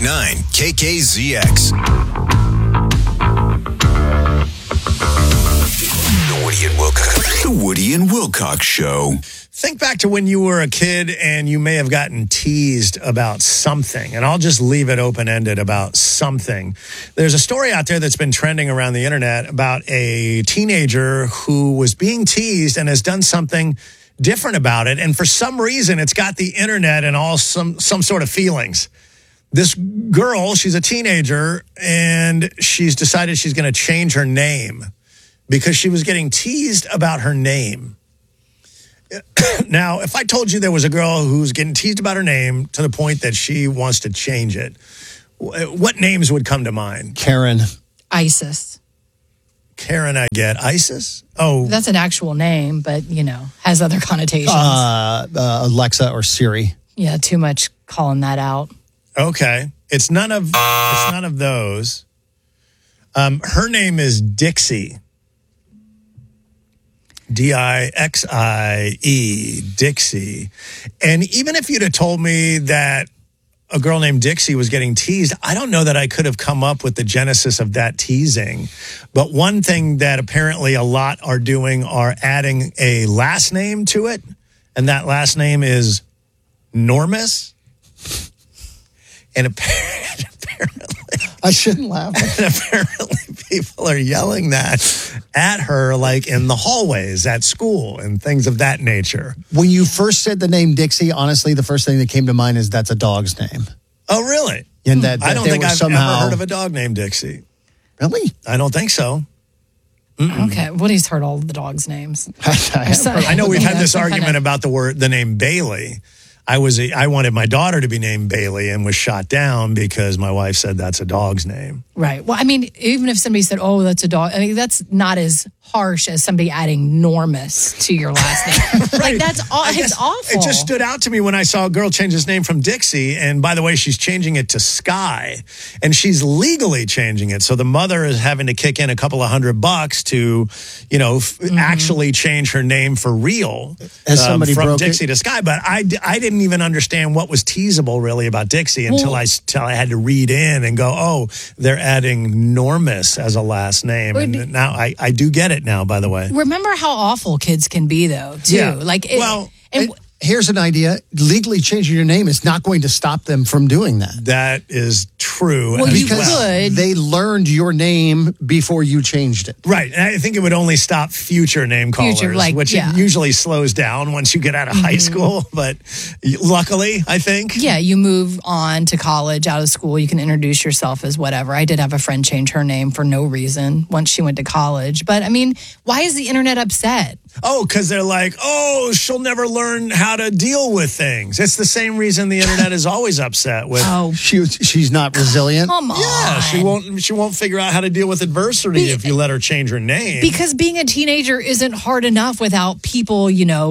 KKZX. The Woody and Wilcox Show. Think back to when you were a kid and you may have gotten teased about something, and I'll just leave it open-ended about something. There's a story out there that's been trending around the internet about a teenager who was being teased and has done something different about it, and for some reason it's got the internet and all some sort of feelings. This girl, she's a teenager, and she's decided she's going to change her name because she was getting teased about her name. Now, if I told you there was a girl who's getting teased about her name to the point that she wants to change it, what names would come to mind? Karen. Isis. Karen, I get. Isis? Oh. That's an actual name, but, has other connotations. Alexa or Siri. Yeah, too much calling that out. Okay. It's none of those. Her name is Dixie. D-I-X-I-E, Dixie. And even if you'd have told me that a girl named Dixie was getting teased, I don't know that I could have come up with the genesis of that teasing. But one thing that apparently a lot are doing are adding a last name to it. And that last name is Normus. And apparently... I shouldn't laugh. And apparently people are yelling that at her, like in the hallways at school and things of that nature. When you first said the name Dixie, honestly, the first thing that came to mind is that's a dog's name. Oh, really? And that I don't think I've ever heard of a dog named Dixie. Really? I don't think so. Okay, Woody's heard all the dogs' names. I know we've had this argument about the name Bailey. I wanted my daughter to be named Bailey and was shot down because my wife said that's a dog's name. Right. Well, I mean, even if somebody said, "Oh, that's a dog," I mean, that's not as harsh as somebody adding Normus to your last name. Right. Like that's it's awful. It just stood out to me when I saw a girl change his name from Dixie, and by the way, she's changing it to Sky, and she's legally changing it. So the mother is having to kick in a couple of $100 to, actually change her name for real. Has somebody from broke Dixie it? to Sky? But I didn't even understand what was teasable really about Dixie until I had to read in and go, oh, they're adding Normus as a last name, and now I do get it now. By the way, remember how awful kids can be, though, too. Yeah. Here's an idea. Legally changing your name is not going to stop them from doing that. That is true. Well, you because could. They learned your name before you changed it. Right. And I think it would only stop future name callers, which it usually slows down once you get out of high school. But luckily, I think. Yeah, you move on to college, out of school, you can introduce yourself as whatever. I did have a friend change her name for no reason once she went to college. But, I mean, why is the internet upset? Oh, because they're like, oh, she'll never learn how to deal with things. It's the same reason the internet is always upset with. Oh, she's not resilient. Come on. Yeah, she won't figure out how to deal with adversity if you let her change her name. Because being a teenager isn't hard enough without people,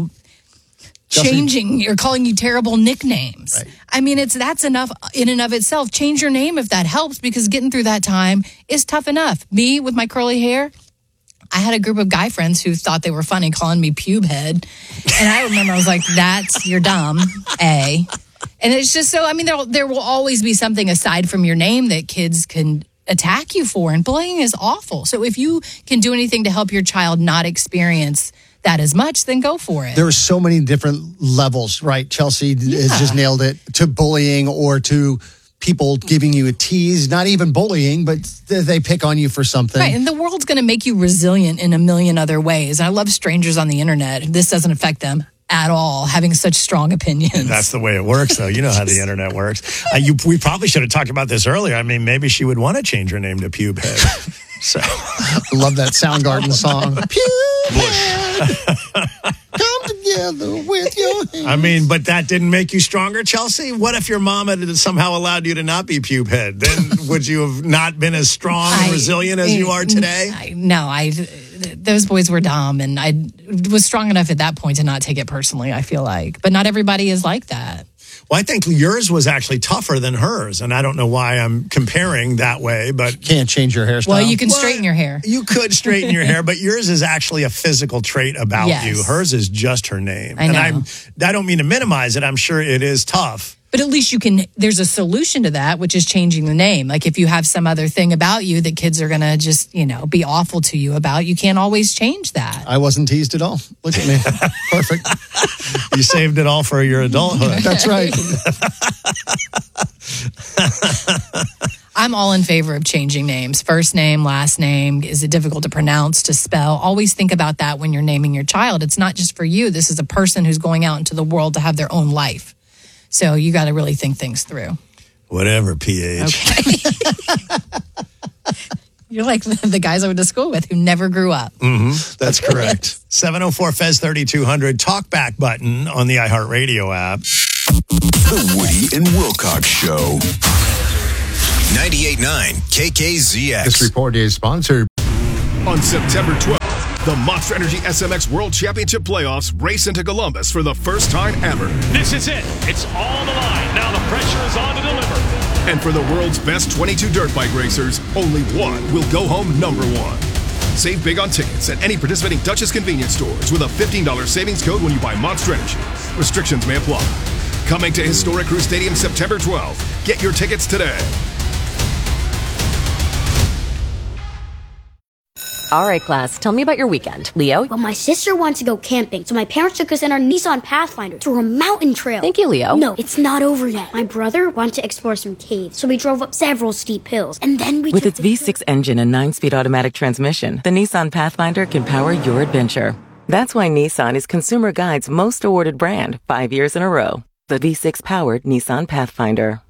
changing or calling you terrible nicknames. Right. I mean, that's enough in and of itself. Change your name if that helps, because getting through that time is tough enough. Me with my curly hair, I had a group of guy friends who thought they were funny calling me pube head. And I remember I was like, you're dumb, A. And it's just so, I mean, there will always be something aside from your name that kids can attack you for. And bullying is awful. So if you can do anything to help your child not experience that as much, then go for it. There are so many different levels, right? Chelsea has just nailed it, to bullying or to people giving you a tease, not even bullying, but they pick on you for something. Right, and the world's going to make you resilient in a million other ways. And I love strangers on the internet. This doesn't affect them at all, having such strong opinions. That's the way it works, though. You know how the internet works. We probably should have talked about this earlier. I mean, maybe she would want to change her name to Pube Head. So, I love that Soundgarden song. Pube Head, come together with your hands. I mean, but that didn't make you stronger, Chelsea? What if your mom had somehow allowed you to not be Pube Head? Then would you have not been as strong and resilient as you are today? Those boys were dumb, and I was strong enough at that point to not take it personally, I feel like. But not everybody is like that. Well, I think yours was actually tougher than hers, and I don't know why I'm comparing that way, but... You can't change your hairstyle. Well, you can straighten your hair. You could straighten your hair, but yours is actually a physical trait about Yes. you. Hers is just her name. I know. And I don't mean to minimize it. I'm sure it is tough. But at least there's a solution to that, which is changing the name. Like if you have some other thing about you that kids are going to just, be awful to you about, you can't always change that. I wasn't teased at all. Look at me. Perfect. You saved it all for your adulthood. That's right. I'm all in favor of changing names. First name, last name. Is it difficult to pronounce, to spell? Always think about that when you're naming your child. It's not just for you. This is a person who's going out into the world to have their own life. So you got to really think things through. Whatever, PH. Okay. You're like the guys I went to school with who never grew up. Mm-hmm. That's correct. 704-FEZ-3200, talkback button on the iHeartRadio app. The Woody and Wilcox Show. 98.9 KKZX. This report is sponsored. On September 12th, the Monster Energy SMX World Championship Playoffs race into Columbus for the first time ever. This is it. It's all on the line. Now the pressure is on to deliver. And for the world's best 22 dirt bike racers, only one will go home number one. Save big on tickets at any participating Duchess convenience stores with a $15 savings code when you buy Monster Energy. Restrictions may apply. Coming to Historic Crew Stadium September 12th. Get your tickets today. All right, class, tell me about your weekend. Leo? Well, my sister wanted to go camping, so my parents took us in our Nissan Pathfinder to a mountain trail. Thank you, Leo. No, it's not over yet. My brother wanted to explore some caves, so we drove up several steep hills, and then we With its V6 engine and 9-speed automatic transmission, the Nissan Pathfinder can power your adventure. That's why Nissan is Consumer Guide's most awarded brand 5 years in a row. The V6-powered Nissan Pathfinder.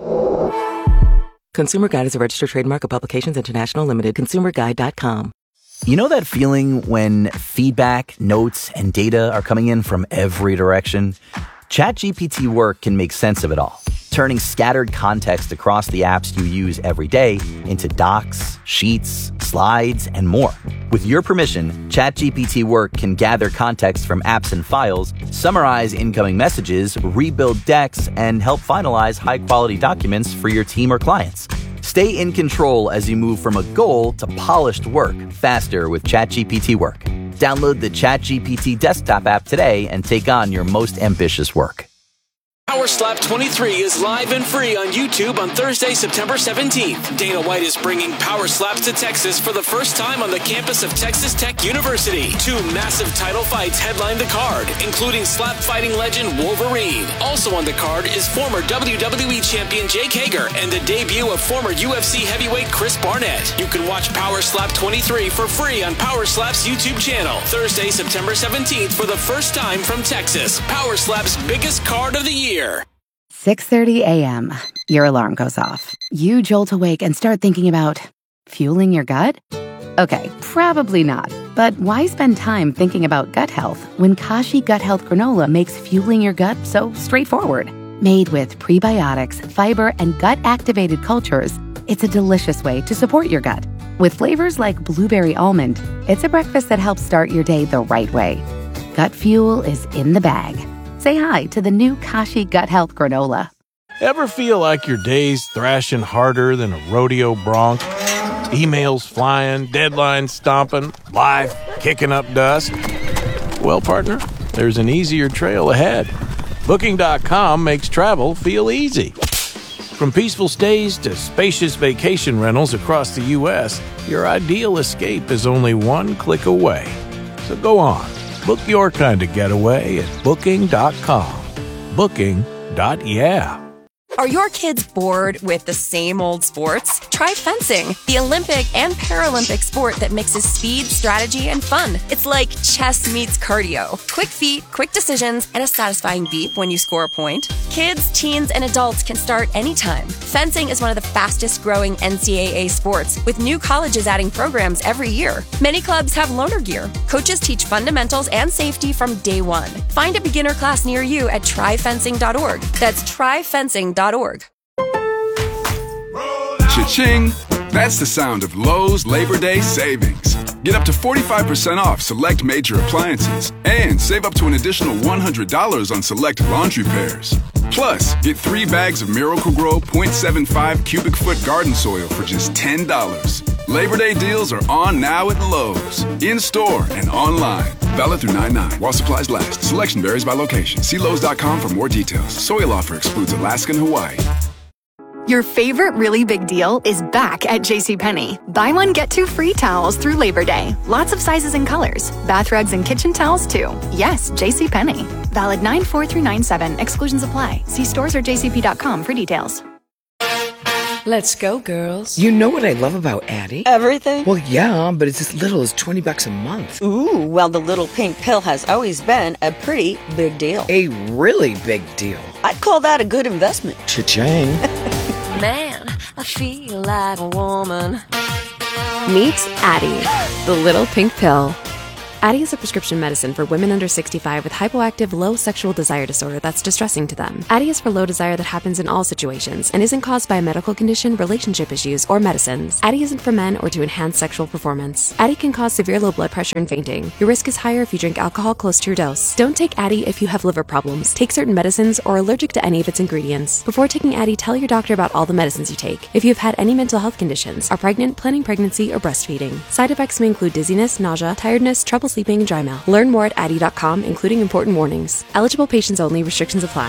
Consumer Guide is a registered trademark of Publications International Limited. ConsumerGuide.com. You know that feeling when feedback, notes, and data are coming in from every direction? ChatGPT Work can make sense of it all, turning scattered context across the apps you use every day into docs, sheets, slides, and more. With your permission, ChatGPT Work can gather context from apps and files, summarize incoming messages, rebuild decks, and help finalize high-quality documents for your team or clients. Stay in control as you move from a goal to polished work faster with ChatGPT Work. Download the ChatGPT desktop app today and take on your most ambitious work. Power Slap 23 is live and free on YouTube on Thursday, September 17th. Dana White is bringing Power Slaps to Texas for the first time on the campus of Texas Tech University. 2 massive title fights headline the card, including slap fighting legend Wolverine. Also on the card is former WWE champion Jake Hager and the debut of former UFC heavyweight Chris Barnett. You can watch Power Slap 23 for free on Power Slap's YouTube channel. Thursday, September 17th for the first time from Texas. Power Slap's biggest card of the year. 6:30 a.m. Your alarm goes off. You jolt awake and start thinking about fueling your gut? Okay, probably not. But why spend time thinking about gut health when Kashi Gut Health Granola makes fueling your gut so straightforward? Made with prebiotics, fiber, and gut-activated cultures, it's a delicious way to support your gut. With flavors like blueberry almond, it's a breakfast that helps start your day the right way. Gut fuel is in the bag. Say hi to the new Kashi Gut Health Granola. Ever feel like your day's thrashing harder than a rodeo bronc? Emails flying, deadlines stomping, life kicking up dust? Well, partner, there's an easier trail ahead. Booking.com makes travel feel easy. From peaceful stays to spacious vacation rentals across the U.S., your ideal escape is only one click away. So go on. Book your kind of getaway at Booking.com. Booking.yeah. Are your kids bored with the same old sports? Try fencing, the Olympic and Paralympic sport that mixes speed, strategy, and fun. It's like chess meets cardio. Quick feet, quick decisions, and a satisfying beep when you score a point. Kids, teens, and adults can start anytime. Fencing is one of the fastest growing NCAA sports, with new colleges adding programs every year. Many clubs have loaner gear. Coaches teach fundamentals and safety from day one. Find a beginner class near you at tryfencing.org. That's tryfencing.org. Cha-ching! That's the sound of Lowe's Labor Day savings. Get up to 45% off select major appliances and save up to an additional $100 on select laundry pairs. Plus, get 3 bags of Miracle-Gro 0.75 cubic foot garden soil for just $10. Labor Day deals are on now at Lowe's. In-store and online. Valid through 9/9 while supplies last. Selection varies by location. See Lowe's.com for more details. Soil offer excludes Alaska and Hawaii. Your favorite really big deal is back at JCPenney. Buy one, get 2 free towels through Labor Day. Lots of sizes and colors. Bath rugs and kitchen towels, too. Yes, JCPenney. Valid 9/4 through 9/7. Exclusions apply. See stores or jcp.com for details. Let's go, girls. You know what I love about Addie? Everything? Well, yeah, but it's as little as $20 a month. Ooh, well, the little pink pill has always been a pretty big deal. A really big deal. I'd call that a good investment. Cha-ching. Man, I feel like a woman. Meet Addie, the little pink pill. Addie is a prescription medicine for women under 65 with hypoactive low sexual desire disorder that's distressing to them. Addie is for low desire that happens in all situations and isn't caused by a medical condition, relationship issues, or medicines. Addie isn't for men or to enhance sexual performance. Addie can cause severe low blood pressure and fainting. Your risk is higher if you drink alcohol close to your dose. Don't take Addie if you have liver problems, take certain medicines, or are allergic to any of its ingredients. Before taking Addie, tell your doctor about all the medicines you take. If you have had any mental health conditions, are pregnant, planning pregnancy, or breastfeeding. Side effects may include dizziness, nausea, tiredness, trouble sleeping, and dry mouth. Learn more at Addie.com, including important warnings. Eligible patients only. Restrictions apply.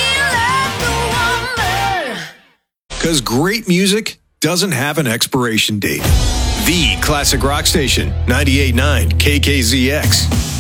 Because great music doesn't have an expiration date. The Classic Rock Station, 98.9 KKZX.